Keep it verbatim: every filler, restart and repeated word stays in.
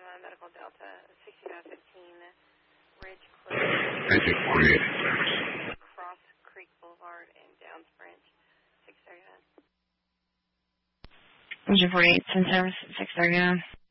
Alabama, Medical Delta, sixty-five fifteen, Ridge Cliff, Cross Creek Boulevard, and Down Sprint, six thirty-nine. Engine forty-eight, ten service, six thirty-nine.